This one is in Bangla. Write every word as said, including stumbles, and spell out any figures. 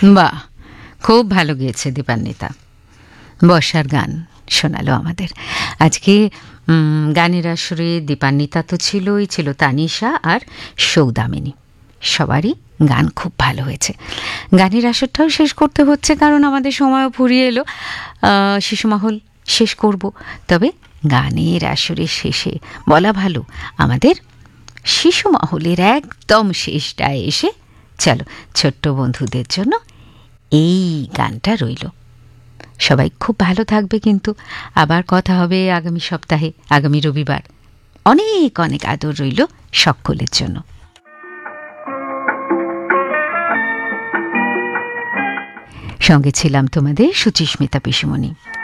বাহ, খুব ভালো গেয়েছে দীপান্বিতা। বর্ষার গান শোনালো আমাদের আজকে। গানের আসরে দীপান্বিতা তো ছিলই, ছিল তানিশা আর সৌদামিনী। সবারই গান খুব ভালো হয়েছে। গানের আসরটাও শেষ করতে হচ্ছে, কারণ আমাদের সময়ও ফুরিয়ে এলো। শিশুমহল শেষ করব, তবে গানের আসরের শেষে বলা ভালো, আমাদের শিশুমহলের একদম শেষটায় এসে চলো ছোট্ট বন্ধুদের জন্য এই গানটা রইল। সবাই খুব ভালো থাকবে, কিন্তু আবার কথা হবে আগামী সপ্তাহে, আগামী রবিবার। অনেক অনেক আদর রইল সকলের জন্য। সঙ্গে ছিলাম তোমাদের সুচিস্মিতা পিসুমণি।